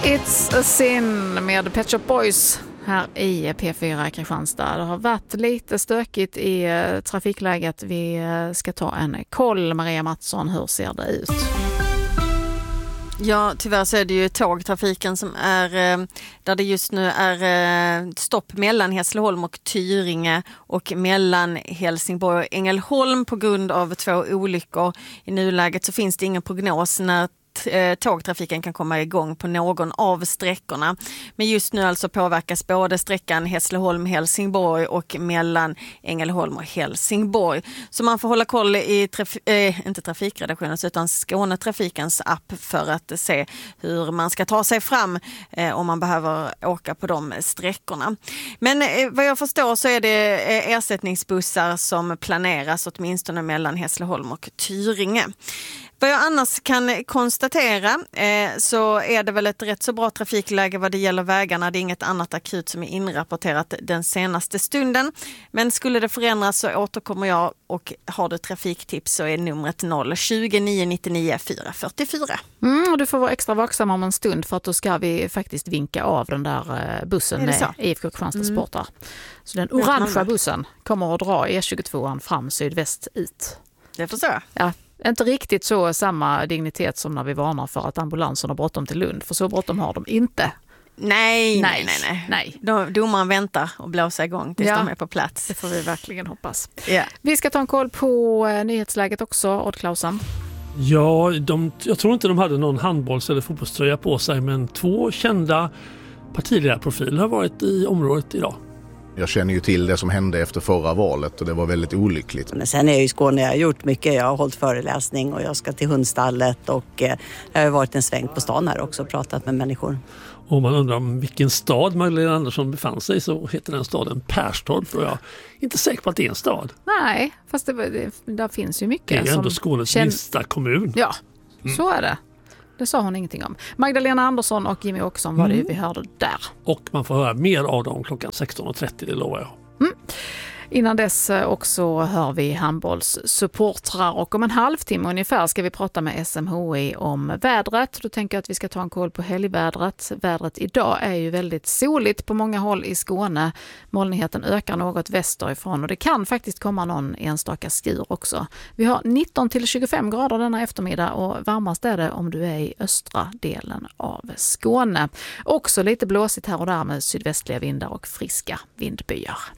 It's a sin med Pet Shop Boys här i P4 Kristianstad. Det har varit lite stökigt i trafikläget. Vi ska ta en koll. Maria Mattsson, hur ser det ut? Ja, tyvärr så är det ju tågtrafiken som är där det just nu är stopp mellan Hässleholm och Tyringe och mellan Helsingborg och Ängelholm på grund av 2 olyckor. I nuläget så finns det ingen prognos när tågtrafiken kan komma igång på någon av sträckorna. Men just nu alltså påverkas både sträckan Hässleholm-Helsingborg och mellan Ängelholm och Helsingborg. Så man får hålla koll i inte trafikredaktionens utan Skånetrafikens app för att se hur man ska ta sig fram om man behöver åka på de sträckorna. Men vad jag förstår så är det ersättningsbussar som planeras åtminstone mellan Hässleholm och Tyringe. Vad jag annars kan konstatera så är det väl ett rätt så bra trafikläge vad det gäller vägarna. Det är inget annat akut som är inrapporterat den senaste stunden. Men skulle det förändras så återkommer jag, och har du trafiktips så är numret 020 999 444. Du får vara extra vaksam om en stund för att då ska vi faktiskt vinka av den där bussen med IFK Kristianstad Sportar. Så den orangea bussen kommer att dra E22 fram sydväst ut. Det förstår jag. Ja. Inte riktigt så samma dignitet som när vi varnar för att ambulansen har bråttom till Lund. För så bråttom har de inte. Nej. Domaren väntar och blåser igång tills de är på plats. Det får vi verkligen hoppas. Yeah. Vi ska ta en koll på nyhetsläget också, Odd Klausen. Ja, jag tror inte de hade någon handbolls- eller fotbollströja på sig, men 2 kända partiledarprofiler har varit i området idag. Jag känner ju till det som hände efter förra valet och det var väldigt olyckligt. Men sen är jag i Skåne, jag har gjort mycket. Jag har hållit föreläsning och jag ska till hundstallet och jag har varit en sväng på stan här också och pratat med människor. Om man undrar om vilken stad Magdalena Andersson befann sig så heter den staden Perstorp, och jag är inte säker på att det är en stad. Nej, fast där finns ju mycket. Det är ändå Skånes minsta kommun. Ja, så är det. Det sa hon ingenting om. Magdalena Andersson och Jimmy Åkesson var det vi hörde där. Och man får höra mer av dem klockan 16.30, det lovar jag. Innan dess också hör vi handbollssupportrar, och om en halvtimme ungefär ska vi prata med SMHI om vädret. Då tänker jag att vi ska ta en koll på helgvädret. Vädret idag är ju väldigt soligt på många håll i Skåne. Molnigheten ökar något västerifrån och det kan faktiskt komma någon enstaka skur också. Vi har 19-25 grader denna eftermiddag och varmast är det om du är i östra delen av Skåne. Också lite blåsigt här och där med sydvästliga vindar och friska vindbyar.